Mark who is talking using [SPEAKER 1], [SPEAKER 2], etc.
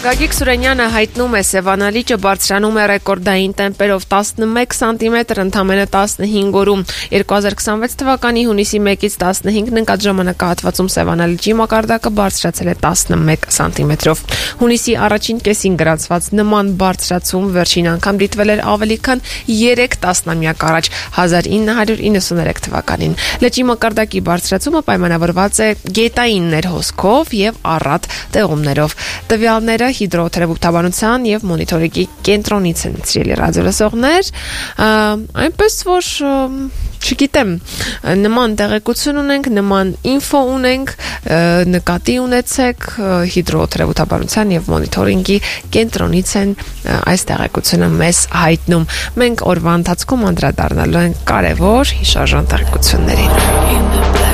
[SPEAKER 1] Գագիկ Սուրենյանը հայտնում է Սևանա լիճը բարձրանում է ռեկորդային տեմպերով 11 սանտիմետր ընդամենը 15 օրում։ 2026 թվականի հունիսի 1-ից 15-ն ընկած ժամանակահատվածում Սևանա լիճի մակարդակը բարձրացել է 11 սանտիմետրով։ Հունիսի առաջին կեսին գրանցված նման բարձրացում վերջին անգամ դիտվել էր ավելի քան 3 տասնամյակ առաջ 1993 թվականին։ Լճի մակարդակի բարձրացումը պայմանավորված է գետային ներհոսքով եւ առատ տեղումներով։ Տվյալները հիդրոթերապևտաբանության եւ մոնիտորինգի կենտրոնից են ցրելի ռադիոլսողներ, այնպես որ չգիտեմ, նման տեղեկություն ունենք, նման ինֆո ունենք, նկատի ունեցեք հիդրոթերապևտաբանության եւ մոնիտորինգի կենտրոնից են այս տեղեկությունը մեզ հայտնում։ Մենք օրվա ընթացքում անդրադառնալու ենք կարևոր հիշարժան տեղեկություններին։